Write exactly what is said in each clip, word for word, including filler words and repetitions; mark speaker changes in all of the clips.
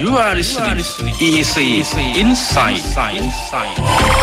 Speaker 1: You are listening อี อี ซี Insight Insight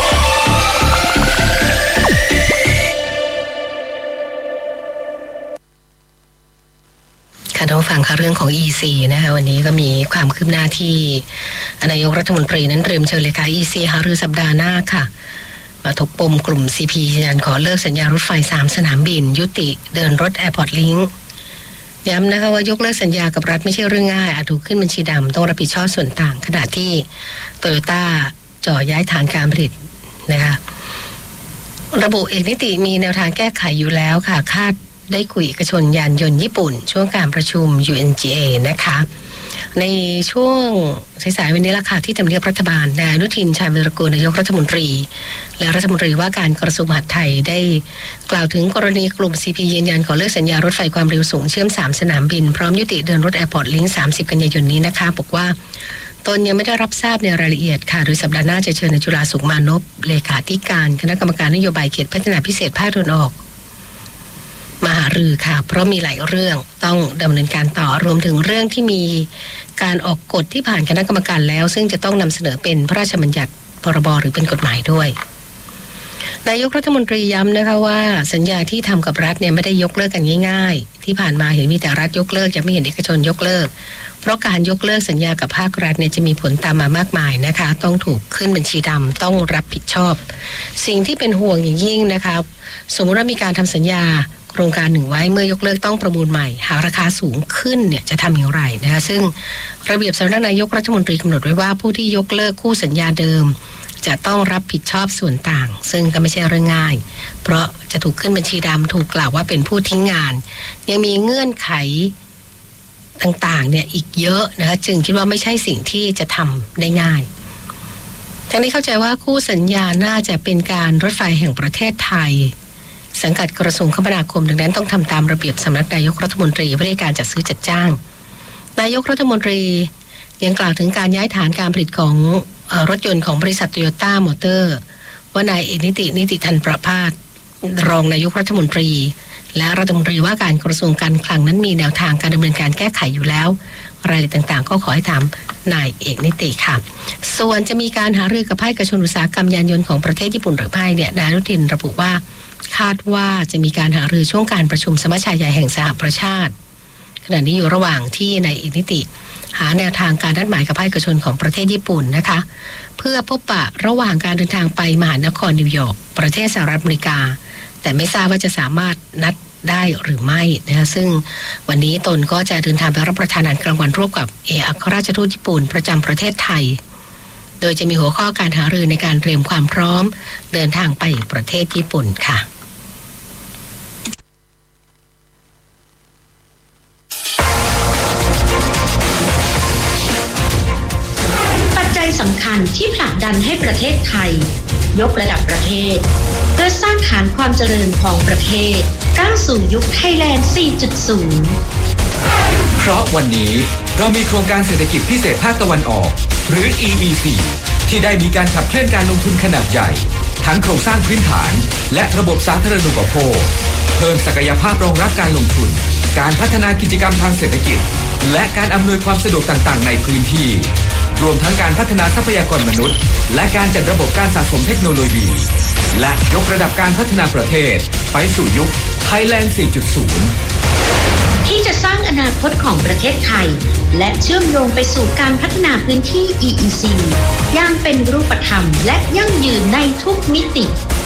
Speaker 2: ค่ะท่านผู้ฟังค่ะเรื่องของ อี อี ซี นะคะวันนี้ก็มีความคืบหน้าที่นายกรัฐมนตรีนั้นเตรียมเชิญเลขา อี อี ซี หารือสัปดาห์หน้าค่ะมาถกปมกลุ่ม ซี พี ยืนยันขอเลิกสัญญารถไฟสามสนามบินยุติเดินรถ Airport Link ย้ำนะคะว่ายกเลิกสัญญากับรัฐไม่ใช่เรื่องง่ายอาจถูกขึ้นบัญชีดำต้องรับผิดชอบส่วนต่างขณะที่โตโยต้าจ่อย้ายฐานการผลิตนะคะระบุเอกนิติมีแนวทางแก้ไขอยู่แล้วค่ะคาดได้คุยเอกชนยานยนต์ญี่ปุ่นช่วงการประชุม ยู เอ็น จี เอ นะคะในช่วงสายๆวันนี้ล่ะค่ะที่ทำเนียบรัฐบาลนายอนุทินชาญวีรกูลนายกรัฐมนตรีและรัฐมนตรีว่าการกระทรวงมหาดไทยได้กล่าวถึงกรณีกลุ่ม ซี พี ยืนยันขอเลิกสัญญารถไฟความเร็วสูงเชื่อมสามสนามบินพร้อมยุติเดินรถ Airport Link สามสิบกันยายนนี้นะคะบอกว่าตนยังไม่ได้รับทราบในรายละเอียดค่ะโดยสัปดาห์หน้าจะเชิญนายจุฬาสุขมานพเลขาธิการคณะกรรมการนโยบายเขตพัฒนาพิเศษภาคตะวันออกมาหารือค่ะเพราะมีหลายเรื่องต้องดำเนินการต่อรวมถึงเรื่องที่มีการออกกฎที่ผ่านคณะกรรมการแล้วซึ่งจะต้องนำเสนอเป็นพระราชบัญญัติพรบหรือเป็นกฎหมายด้วยนายกรัฐมนตรีย้ำนะคะว่าสัญญาที่ทำกับรัฐเนี่ยไม่ได้ยกเลิกกันง่ายๆที่ผ่านมาเห็นมีแต่รัฐยกเลิกยังไม่เห็นเอกชนยกเลิกเพราะการยกเลิกสัญญากับภาครัฐเนี่ยจะมีผลตามมามากมายนะคะต้องถูกขึ้นบัญชีดำต้องรับผิดชอบสิ่งที่เป็นห่วงอย่างยิ่งนะคะสมมติว่ามีการทำสัญญาโครงการหนึ่งไว้เมื่อยกเลิกต้องประมูลใหม่หาราคาสูงขึ้นเนี่ยจะทำอย่างไรนะคะซึ่งระเบียบสำนักนายกรัฐมนตรีกำหนดไว้ว่าผู้ที่ยกเลิกคู่สัญญาเดิมจะต้องรับผิดชอบส่วนต่างซึ่งก็ไม่ใช่เรื่องง่ายเพราะจะถูกขึ้นบัญชีดำถูกกล่าวว่าเป็นผู้ทิ้งงานยังมีเงื่อนไขต่างๆเนี่ยอีกเยอะนะคะจึงคิดว่าไม่ใช่สิ่งที่จะทำได้ง่ายทั้งนี้เข้าใจว่าคู่สัญญาน่าจะเป็นการรถไฟแห่งประเทศไทยสังกัดกระทรวงคมนาคมดังนั้นต้องทำตามระเบียบสำนักนายกรัฐมนตรีเพื่อการจัดซื้อจัดจ้างนายกรัฐมนตรียังกล่าวถึงการย้ายฐานการผลิตของเอ่อรถยนต์ของบริษัทโตโยต้ามอเตอร์ว่านายเอกนิตินิติธันประภาสรองนายกรัฐมนตรีและรัฐมนตรีว่าการกระทรวงการคลังนั้นมีแนวทางการดำเนินการแก้ไขอยู่แล้วรายละเอียดต่างๆก็ขอให้ถามนายเอกนิติค่ะส่วนจะมีการหารือกับภาคเอกชนอุตสาหกรรมยานยนต์ของประเทศญี่ปุ่นหรือไม่เนี่ยนายอนุทินระบุว่าคาดว่าจะมีการหารือช่วงการประชุมสมัชชาใหญ่แห่งสหประชาชาติขณะนี้อยู่ระหว่างที่นายเอกนิติหาแนวทางการนัดหมายกับภาคเอกชนของประเทศญี่ปุ่นนะคะเพื่อพบปะระหว่างการเดินทางไปมหานครนิวยอร์กประเทศสหรัฐอเมริกาแต่ไม่ทราบว่าจะสามารถนัดได้หรือไม่นะคะซึ่งวันนี้ตนก็จะเดินทางไปรับประทานอาหารกลางวันร่วมกับเอกอัครราชทูตญี่ปุ่นประจำประเทศไทยโดยจะมีหัวข้อการหารือในการเตรียมความพร้อมเดินทางไปประเทศญี่ปุ่นค่ะ
Speaker 3: ปัจจัยสำคัญที่ผลักดันให้ประเทศไทยยกระดับประเทศเพื่อสร้างฐานความเจริญของประเทศก้าวสู่ยุคไทยแลนด์ สี่จุดศูนย์
Speaker 4: เพราะวันนี้เรามีโครงการเศรษฐกิจพิเศษภาคตะวันออกหรือ อี อี ซี ที่ได้มีการขับเคลื่อนการลงทุนขนาดใหญ่ทั้งโครงสร้างพื้นฐานและระบบสาธารณูปโภคเพิ่มศักยภาพรองรับการลงทุนการพัฒนากิจกรรมทางเศรษฐกิจและการอำนวยความสะดวกต่างๆในพื้นที่รวมทั้งการพัฒนาทรัพยากรมนุษย์และการจัดระบบการสะสมเทคโนโลยีและยกระดับการพัฒนาประเทศไปสู่ยุค Thailand สี่จุดศูนย์
Speaker 3: ที่จะสร้างอนาคตของประเทศไทยและเชื่อมโยงไปสู่การพัฒนาพื้นที่ อี อี ซี อย่างเป็นรูปธรรมและยั่งยืนในทุกมิติ